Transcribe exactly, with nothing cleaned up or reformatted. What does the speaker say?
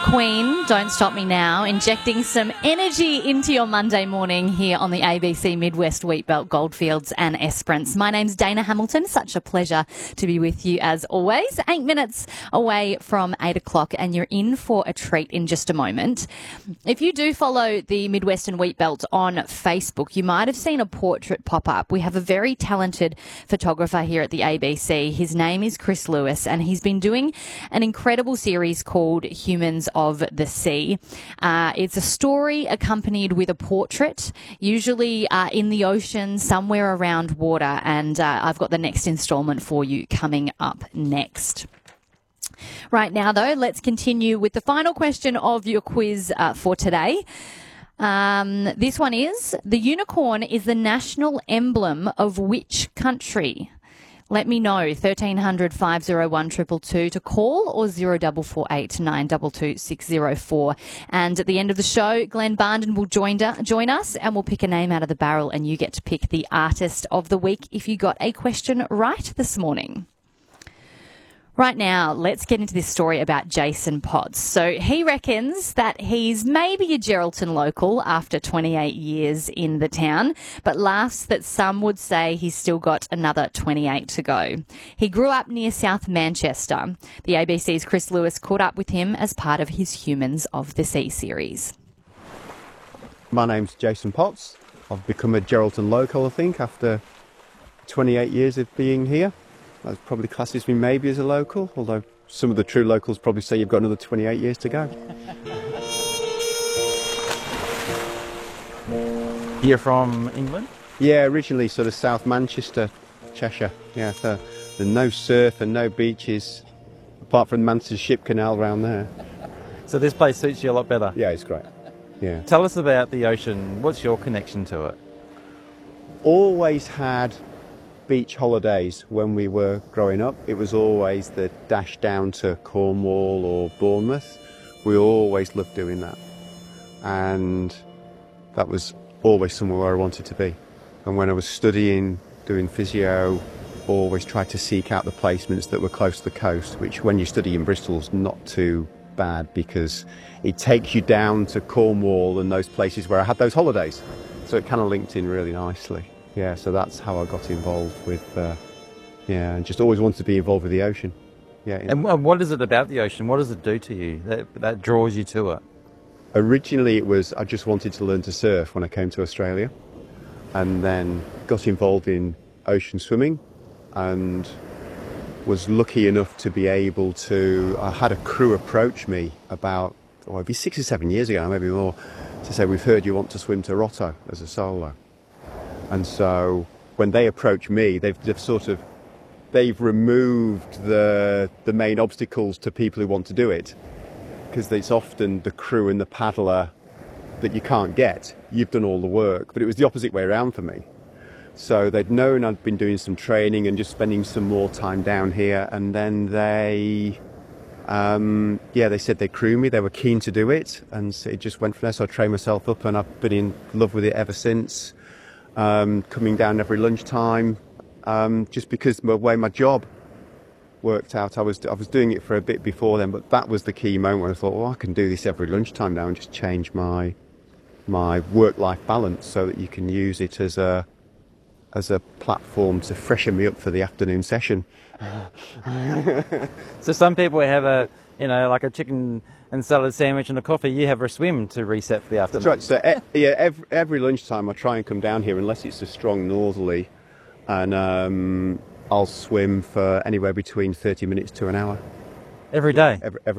Queen, Don't Stop Me Now, injecting some energy into your Monday morning here on the A B C Midwest Wheatbelt Goldfields and Esperance. My name's Dana Hamilton. Such a pleasure to be with you as always. Eight minutes away from eight o'clock and you're in for a treat in just a moment. If you do follow the Midwestern Wheatbelt on Facebook, you might have seen a portrait pop up. We have a very talented photographer here at the A B C. His name is Chris Lewis and he's been doing an incredible series called Humans of the Sea. Uh, it's a story accompanied with a portrait, usually uh, in the ocean, somewhere around water, and uh, I've got the next instalment for you coming up next. Right now, though, let's continue with the final question of your quiz uh, for today. Um, this one is, the unicorn is the national emblem of which country? Let me know, thirteen hundred, five oh one, two two two to call or zero four four eight, nine two two, six zero four. And at the end of the show, Glenn Barnden will join, join us and we'll pick a name out of the barrel and you get to pick the artist of the week if you got a question right this morning. Right now, let's get into this story about Jason Potts. So he reckons that he's maybe a Geraldton local after twenty-eight years in the town, but laughs that some would say he's still got another twenty-eight to go. He grew up near South Manchester. The A B C's Chris Lewis caught up with him as part of his Humans of the Sea series. My name's Jason Potts. I've become a Geraldton local, I think, after twenty-eight years of being here. That probably classes me maybe as a local, although some of the true locals probably say you've got another twenty-eight years to go. You're from England? Yeah, originally sort of South Manchester, Cheshire. Yeah, so there's no surf and no beaches, apart from the Manchester Ship Canal around there. So this place suits you a lot better? Yeah, it's great. Yeah. Tell us about the ocean. What's your connection to it? Always had beach holidays when we were growing up. It was always the dash down to Cornwall or Bournemouth. We always loved doing that, and that was always somewhere where I wanted to be. And when I was studying, doing physio, always tried to seek out the placements that were close to the coast, which when you study in Bristol is not too bad because it takes you down to Cornwall and those places where I had those holidays, so it kind of linked in really nicely. Yeah, so that's how I got involved with, uh, yeah, and just always wanted to be involved with the ocean. Yeah. And what is it about the ocean? What does it do to you that, that draws you to it? Originally it was, I just wanted to learn to surf when I came to Australia, and then got involved in ocean swimming and was lucky enough to be able to, I had a crew approach me about, oh, it'd be six or seven years ago, maybe more, to say, we've heard you want to swim Toronto as a solo. And so when they approach me, they've, they've sort of, they've removed the the main obstacles to people who want to do it, because it's often the crew and the paddler that you can't get. You've done all the work, but it was the opposite way around for me. So they'd known I'd been doing some training and just spending some more time down here, and then they, um, yeah, they said they'd crew me. They were keen to do it, and so it just went from there. So I trained myself up, and I've been in love with it ever since. Um, coming down every lunchtime, um, just because the way my job worked out. I was I was doing it for a bit before then, but that was the key moment when I thought, well, I can do this every lunchtime now and just change my my work-life balance so that you can use it as a as a platform to freshen me up for the afternoon session. So some people have a, you know, like a chicken and salad sandwich and a coffee. You have a swim to reset for the afternoon. That's right. So e- yeah, every, every lunchtime I try and come down here, unless it's a strong northerly, and um, I'll swim for anywhere between thirty minutes to an hour. Every day? Every, every